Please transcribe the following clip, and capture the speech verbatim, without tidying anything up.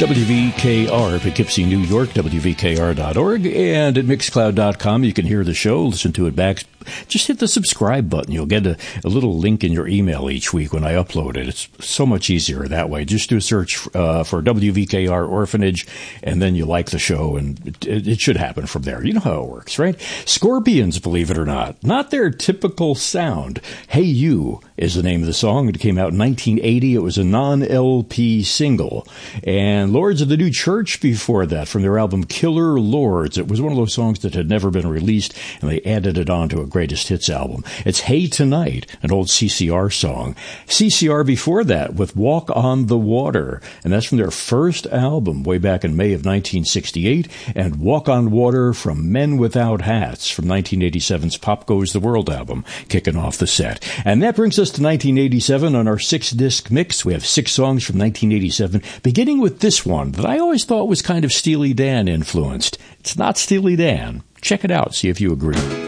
W V K R Poughkeepsie, New York, W V K R dot org, and at Mixcloud dot com. You can hear the show, listen to it back. Just hit the subscribe button. You'll get a, a little link in your email each week when I upload it. It's so much easier that way. Just do a search uh, for W V K R Orphanage, and then you like the show, and it, it should happen from there. You know how it works, right? Scorpions, believe it or not. Not their typical sound. Hey You is the name of the song. It came out in nineteen eighty. It was a non-L P single. And Lords of the New Church before that, from their album Killer Lords. It was one of those songs that had never been released, and they added it on to a greatest hits album. It's Hey Tonight, an old C C R song. C C R before that with Walk on the Water, and that's from their first album way back in May of nineteen sixty-eight, and Walk on Water from Men Without Hats from nineteen eighty-seven's Pop Goes the World album, kicking off the set. And that brings us to nineteen eighty-seven on our six-disc mix. We have six songs from nineteen eighty-seven, beginning with this one that I always thought was kind of Steely Dan influenced. It's not Steely Dan. Check it out, see if you agree.